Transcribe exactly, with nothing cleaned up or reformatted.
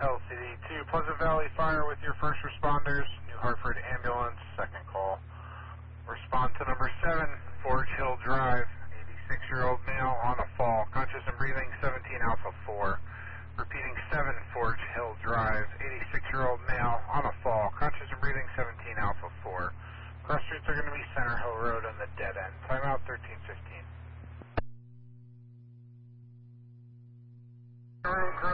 L C D two, Pleasant Valley Fire with your first responders, New Hartford Ambulance, second call. Respond to number seven, Forge Hill Drive, eighty-six-year-old male on a fall, conscious and breathing, seventeen Alpha four. Repeating seven, Forge Hill Drive, eighty-six-year-old male on a fall, conscious and breathing, seventeen Alpha four. Cross streets are going to be Center Hill Road and the dead end. Timeout thirteen fifteen. Road,